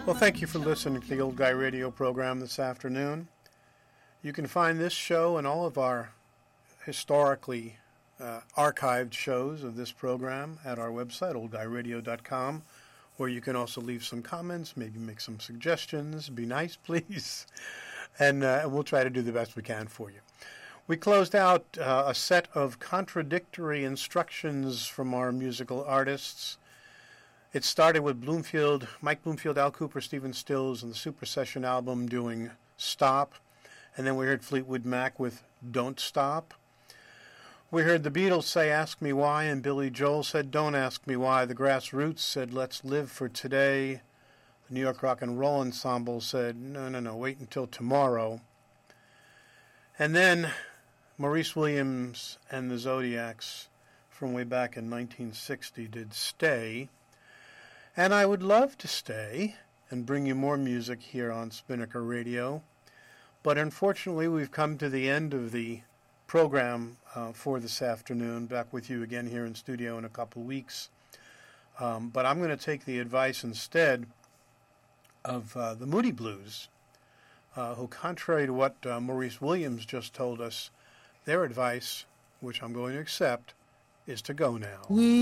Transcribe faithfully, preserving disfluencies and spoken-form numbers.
Well, thank you for listening to the Old Guy Radio program this afternoon. You can find this show and all of our historically uh, archived shows of this program at our website, old guy radio dot com, where you can also leave some comments, maybe make some suggestions. Be nice, please. And uh, we'll try to do the best we can for you. We closed out uh, a set of contradictory instructions from our musical artists. It started with Bloomfield, Mike Bloomfield, Al Cooper, Stephen Stills, and the Super Session album doing Stop. And then we heard Fleetwood Mac with Don't Stop. We heard the Beatles say Ask Me Why, and Billy Joel said Don't Ask Me Why. The Grassroots said Let's Live for Today. The New York Rock and Roll Ensemble said No, no, no, wait until tomorrow. And then Maurice Williams and the Zodiacs from way back in nineteen sixty did Stay. And I would love to stay and bring you more music here on Spinnaker Radio. But unfortunately, we've come to the end of the program uh, for this afternoon. Back with you again here in studio in a couple of weeks. Um, but I'm going to take the advice instead of uh, the Moody Blues, uh, who, contrary to what uh, Maurice Williams just told us, their advice, which I'm going to accept, is to go now. We